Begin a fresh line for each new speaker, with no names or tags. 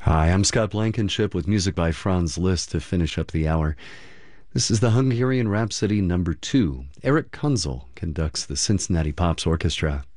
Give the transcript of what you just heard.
Hi, I'm Scott Blankenship with music by Franz Liszt to finish up the hour. This is the Hungarian Rhapsody number 2. Eric Kunzel conducts the Cincinnati Pops Orchestra.